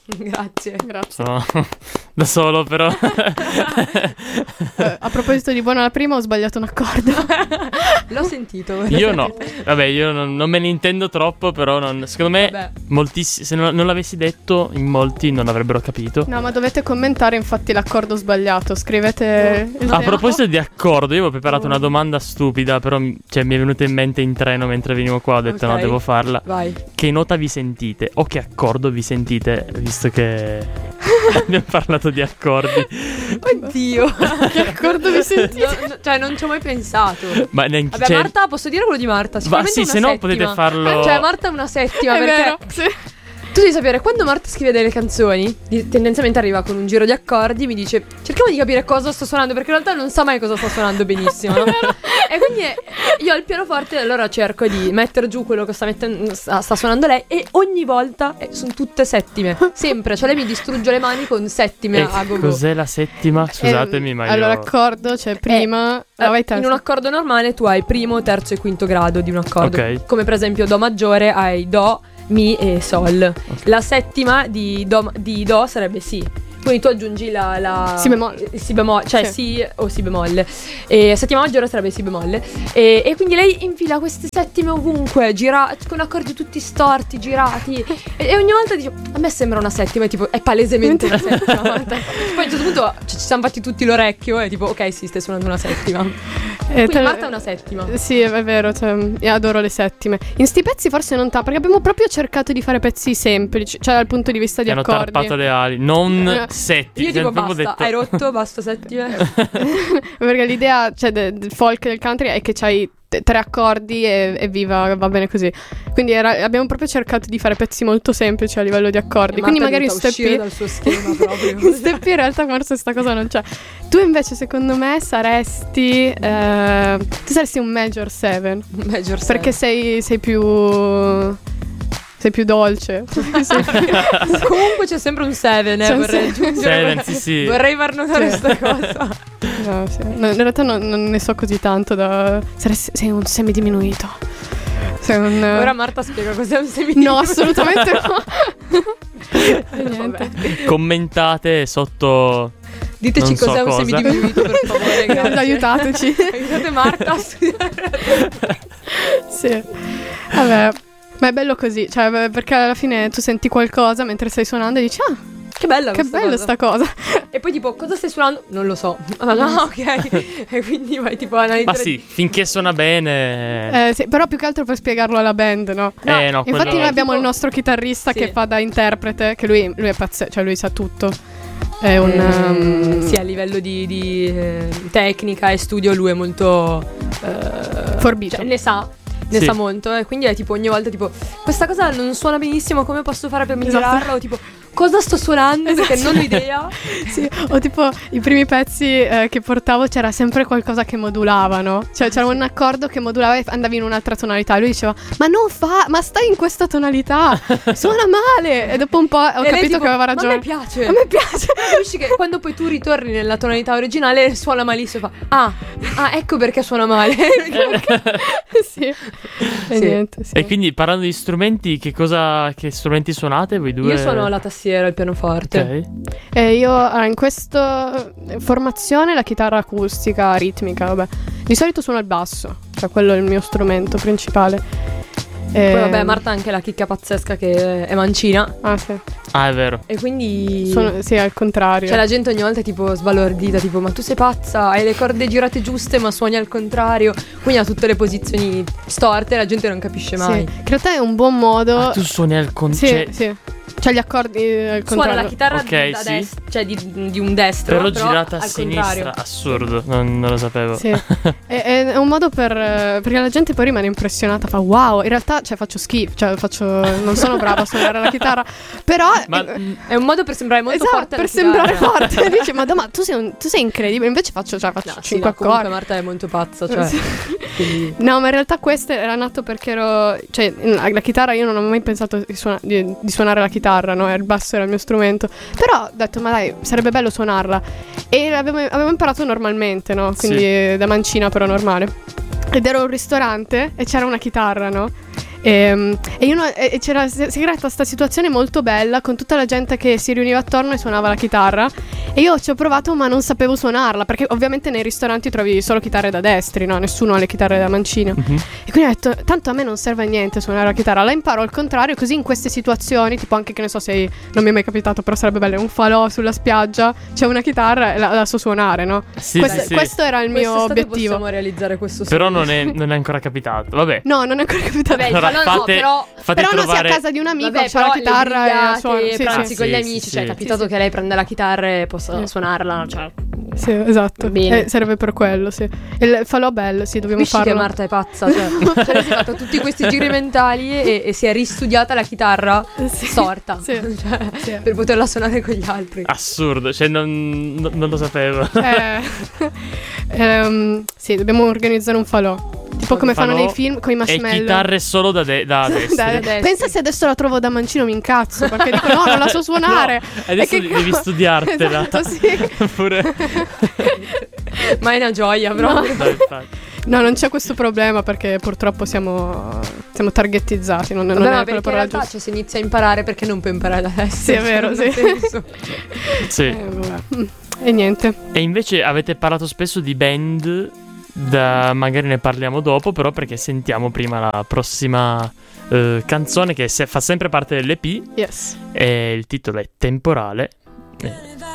Grazie. Sono da solo, però. A proposito di buona la prima, ho sbagliato un accordo. L'ho sentito. Io no. Vabbè, io non me ne intendo troppo, però secondo me se non l'avessi detto, in molti non avrebbero capito. No, ma dovete commentare infatti l'accordo sbagliato. Scrivete il A proposito di accordo, io avevo preparato una domanda stupida, però mi è venuta in mente in treno mentre venivo qua, ho detto no, devo farla. Vai. Che nota vi sentite o che accordo vi sentite, visto che abbiamo parlato di accordi? Oddio. Che accordo vi sentite? Cioè non ci ho mai pensato. Ma neanche, Vabbè, Marta, posso dire quello di Marta? Sicuramente sì, se no potete farlo. Cioè Marta è una settima, È perché vero, sì. tu devi sapere, quando Marta scrive delle canzoni, tendenzialmente arriva con un giro di accordi, mi dice cerchiamo di capire cosa sto suonando, perché in realtà non sa mai cosa sta suonando benissimo, no? E quindi io al pianoforte allora cerco di mettere giù quello che sta suonando lei, e ogni volta sono tutte settime, sempre. Cioè lei mi distrugge le mani con settime a go-go. Cos'è la settima? Scusatemi, ma allora l'accordo, cioè prima in un accordo normale tu hai primo, terzo e quinto grado di un accordo, come per esempio Do maggiore hai Do, Mi e Sol. La settima di Do sarebbe Si. Quindi tu aggiungi la Si bemolle. Si bemolle, cioè Si o Si bemolle. E settima maggiore sarebbe Si bemolle. E quindi lei infila queste settime ovunque, con accordi tutti storti, girati. E ogni volta dice a me sembra una settima, e tipo è palesemente una settima. Poi a un certo punto ci siamo fatti tutti l'orecchio e tipo ok, sì, stai suonando una settima. Quindi Marta è una settima. Sì, è vero, cioè, io adoro le settime. In sti pezzi forse non perché abbiamo proprio cercato di fare pezzi semplici, cioè dal punto di vista di accordi. Hanno tarpato le ali, non settime. Io tipo basta, hai rotto, basta settime. Perché l'idea, cioè, del folk e del country è che c'hai tre accordi e viva, va bene così. Quindi abbiamo proprio cercato di fare pezzi molto semplici a livello di accordi. Quindi magari uscire dal suo schema proprio. Step in realtà forse sta cosa non c'è. Tu invece secondo me saresti tu saresti un major 7. Perché sei più dolce. Comunque c'è sempre un 7, vorrei aggiungere. Sì. Vorrei far notare questa cosa. No, sì. No, in realtà non ne so così tanto sei un semidiminuito. Ora Marta spiega cos'è un semidiminuito. No, assolutamente no. Niente. Commentate sotto. Diteci cos'è un semidiminuito, per favore, grazie. Aiutateci. Aiutate Marta a studiare. Sì. Vabbè. Ma è bello così, cioè perché alla fine tu senti qualcosa mentre stai suonando e dici che bella sta cosa. E poi tipo cosa stai suonando? Non lo so. Ok. E quindi vai tipo a analizzare. Ma sì, finché suona bene. Sì, però più che altro per spiegarlo alla band, no? No, infatti noi abbiamo il nostro chitarrista che fa da interprete, che lui è pazzesco, cioè lui sa tutto. È sì, a livello di tecnica e studio lui è molto forbito, cioè, ne sa molto, e quindi è tipo ogni volta tipo questa cosa non suona benissimo, come posso fare per migliorarla? Esatto. O tipo cosa sto suonando, perché non ho idea. Sì, o tipo i primi pezzi che portavo c'era sempre qualcosa che modulava, no? Cioè c'era un accordo che modulava e andavi in un'altra tonalità e lui diceva ma stai in questa tonalità, suona male. E dopo un po' ho capito tipo, che aveva ragione. A me piace. Capisci che quando poi tu ritorni nella tonalità originale suona malissimo, fa ecco perché suona male. Sì. E niente, sì. E quindi parlando di strumenti, che strumenti suonate voi due? Io suono la tastiera, il pianoforte. Ok. Io in questa formazione la chitarra acustica, ritmica, vabbè. Di solito suono il basso, cioè quello è il mio strumento principale. Poi vabbè, Marta ha anche la chicca pazzesca che è mancina. Sì. È vero. E quindi sì, al contrario. Cioè la gente ogni volta è tipo sbalordita, tipo ma tu sei pazza, hai le corde girate giuste ma suoni al contrario. Quindi ha tutte le posizioni storte e la gente non capisce mai. Sì, in realtà è un buon modo. Tu suoni al contrario. Sì. Cioè gli accordi al contrario. Suona la chitarra da destra, cioè di un destro, però girata a al sinistra. Contrario. Assurdo, non lo sapevo. Sì. è un modo perché la gente poi rimane impressionata, fa wow, in realtà faccio schifo, non sono brava a suonare la chitarra, però è un modo per sembrare molto forte per sembrare forte. Dice ma tu sei incredibile, invece faccio 5 accordi. Marta è molto pazza, cioè. No, ma in realtà questo era nato perché la chitarra, io non ho mai pensato di suonare la chitarra, no? Il basso era il mio strumento. Però ho detto ma dai, sarebbe bello suonarla. E avevo imparato normalmente, no? Quindi da mancina, però normale. Ed ero a un ristorante e c'era una chitarra, no? E si è creata questa situazione molto bella con tutta la gente che si riuniva attorno e suonava la chitarra, e io ci ho provato ma non sapevo suonarla, perché ovviamente nei ristoranti trovi solo chitarre da destri, no? Nessuno ha le chitarre da mancino. E quindi ho detto, tanto a me non serve a niente suonare la chitarra, la imparo al contrario, così in queste situazioni, tipo anche, che ne so, se non mi è mai capitato, però sarebbe bello, un falò sulla spiaggia, c'è una chitarra e la so suonare, no? Sì, Questo era il mio obiettivo. Possiamo realizzare questo sogno. Però non è ancora capitato. Vabbè. No, non è ancora capitato. Vabbè, Allora, no, fate però trovare... non sei a casa di un amico, Vabbè, c'ha la però chitarra le e la brigate, suona. pranzi con gli sì, amici, cioè è sì. capitato che lei prende la chitarra e possa suonarla, cioè. Sì, esatto. Bene. Serve per quello, sì. Il falò bello, sì, dobbiamo Capisci farlo. che Marta è pazza, cioè lei si è fatto tutti questi giri mentali e si è ristudiata la chitarra storta, Sì. cioè, Sì. per poterla suonare con gli altri. Assurdo, cioè non lo sapevo. Sì, dobbiamo organizzare un falò. Tipo come fanno Falò nei film con i E marshmallow. chitarre solo da destri. destra. Pensa se adesso la trovo da mancino, mi incazzo, perché dico no, non la so suonare. No, adesso E che devi studiartela. Esatto, sì. Pure... Ma è una gioia, però. Dai, infatti. No, non c'è questo problema perché purtroppo siamo targetizzati. Non Vabbè, è ma quella perché in parola realtà, giusta. cioè, se inizia a imparare, perché non puoi imparare da adesso? Sì, è vero, Cioè, sì. nel senso. Sì. Vabbè. E niente. E invece avete parlato spesso di band, magari ne parliamo dopo, però perché sentiamo prima la prossima canzone che fa sempre parte dell'EP. Yes. E il titolo è Temporale.